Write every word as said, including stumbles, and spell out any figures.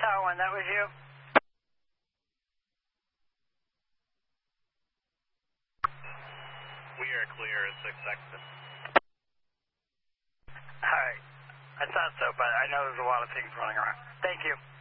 Tower one, that was you? We are clear at six exit. Alright. I thought so, but I know there's a lot of things running around. Thank you.